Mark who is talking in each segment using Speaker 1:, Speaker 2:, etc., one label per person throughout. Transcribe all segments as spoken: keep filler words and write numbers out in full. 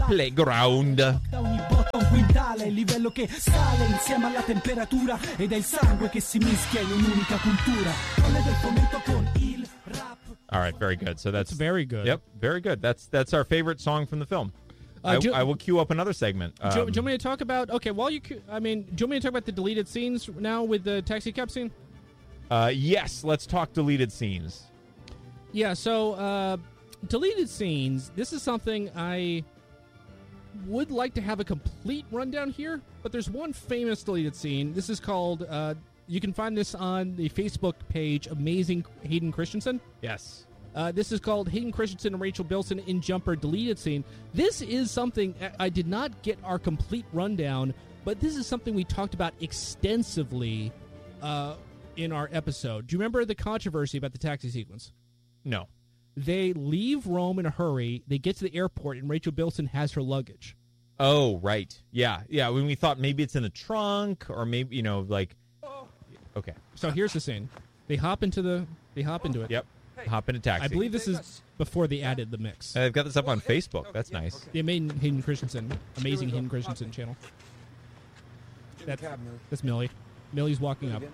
Speaker 1: Playground.
Speaker 2: Da ogni botta un quintale, il livello che sale insieme alla temperatura ed è il sangue che si mischia in un'unica cultura. Quella del fomento con il rap.
Speaker 1: All right, very good. So that's,
Speaker 3: That's very good.
Speaker 1: Yep, very good. That's that's our favorite song from the film.
Speaker 3: Uh,
Speaker 1: I,
Speaker 3: do-
Speaker 1: I will queue up another segment.
Speaker 3: Do, you- do
Speaker 1: Um,
Speaker 3: you want me to talk about? Okay, while you, cu- I mean, do you want me to talk about the deleted scenes now with the taxi cab scene?
Speaker 1: uh, yes, let's talk deleted scenes.
Speaker 3: Yeah. So, uh, deleted scenes. This is something I would like to have a complete rundown here, but there's one famous deleted scene. This is called. Uh, you can find this on the Facebook page, Amazing Hayden Christensen.
Speaker 1: Yes.
Speaker 3: Uh, this is called Hayden Christensen and Rachel Bilson in Jumper deleted scene. This is something I- I did not get our complete rundown, but this is something we talked about extensively uh, in our episode. Do you remember the controversy about the taxi sequence?
Speaker 1: No.
Speaker 3: They leave Rome in a hurry. They get to the airport, and Rachel Bilson has her luggage.
Speaker 1: Oh, right. Yeah, yeah. When we thought maybe it's in the trunk, or maybe you know, like. Okay.
Speaker 3: So here's the scene. They hop into the. They hop into it.
Speaker 1: Yep. Hop in a taxi.
Speaker 3: I believe this is before they added the mix.
Speaker 1: Uh, I've got this up on Facebook. That's nice.
Speaker 3: The Amazing Hayden Christensen, Amazing Hayden Christensen channel. That's, that's Millie. Millie's walking up.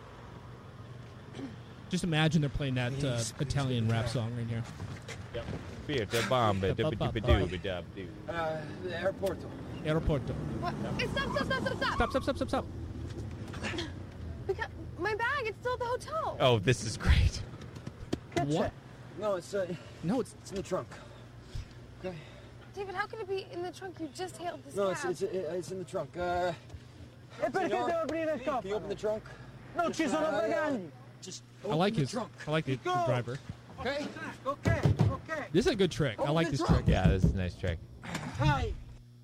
Speaker 3: Just imagine they're playing that uh, Italian rap song right here.
Speaker 1: Yep. Theater bomb.
Speaker 4: Uh, the airport.
Speaker 3: Aeroporto.
Speaker 5: What? Hey, stop, stop, stop, stop, stop.
Speaker 3: Stop, stop, stop, stop, stop.
Speaker 5: Because my bag, it's still at the hotel.
Speaker 1: Oh, this is great.
Speaker 3: What?
Speaker 4: No, it's uh,
Speaker 3: No, it's
Speaker 4: it's in the trunk. Okay.
Speaker 5: David, how can it be in the trunk? You just hailed this
Speaker 4: No, it's
Speaker 5: cab.
Speaker 4: it's it's in the trunk. Uh,
Speaker 6: E perché
Speaker 4: signor,
Speaker 6: devo aprire il
Speaker 4: can you open the
Speaker 6: cofano?
Speaker 4: trunk?
Speaker 6: Non ci sono
Speaker 4: Uh,
Speaker 6: bagagli.
Speaker 4: Just
Speaker 3: I
Speaker 4: open
Speaker 3: like
Speaker 4: the
Speaker 3: his.
Speaker 4: trunk.
Speaker 3: I like the, the driver.
Speaker 4: Okay.
Speaker 6: Ok, ok.
Speaker 3: This is a good trick. I like this trick.
Speaker 1: Yeah, this is a nice trick.
Speaker 6: Vai.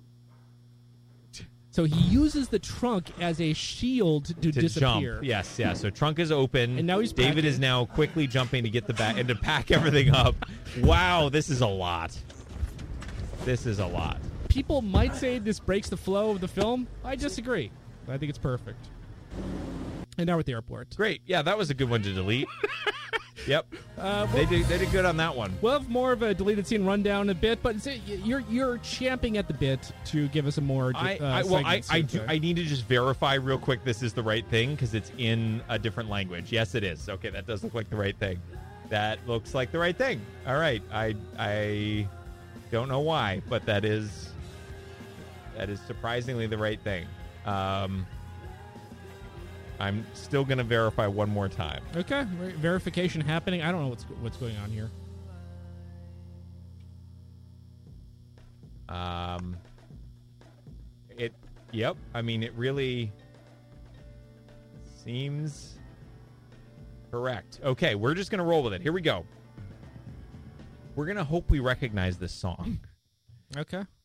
Speaker 3: So he uses the trunk as a shield to,
Speaker 1: To
Speaker 3: disappear.
Speaker 1: jump. Yes, yeah. So trunk is open.
Speaker 3: And now he's
Speaker 1: David
Speaker 3: packing.
Speaker 1: is now quickly jumping to get the bag and to pack everything up. Wow, this is a lot. This is a lot.
Speaker 3: People might say this breaks the flow of the film. I disagree. I think it's perfect. And now we're at the airport.
Speaker 1: Great. Yeah, that was a good one to delete. Yep.
Speaker 3: Uh,
Speaker 1: They did they did good on that one.
Speaker 3: We'll have more of a deleted scene rundown a bit, but it's- you're you're champing at the bit to give us a more. Uh,
Speaker 1: I, I well I
Speaker 3: segments
Speaker 1: I,
Speaker 3: here,
Speaker 1: do,
Speaker 3: so-
Speaker 1: I need to just verify real quick this is the right thing because it's in a different language. Yes, it is. Okay, that does look like the right thing. That looks like the right thing. All right. I I don't know why, but that is that is surprisingly the right thing. Um, I'm still going to verify one more time.
Speaker 3: Okay, ver- verification happening. I don't know what's what's going on here.
Speaker 1: Um, it, yep. I mean, it really seems correct. Okay, we're just gonna roll with it. Here we go. We're gonna hope we recognize this song.
Speaker 3: Okay.